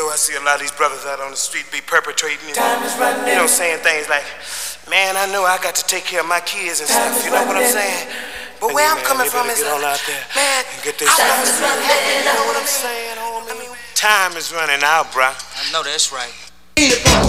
I see a lot of these brothers out on the street be perpetrating, saying things like, man, I know I got to take care of my kids and stuff, you know what I'm saying? But where I'm coming from is, man, and get this stuff. You know what I'm saying, homie? Time is running out, bruh. I know that's right.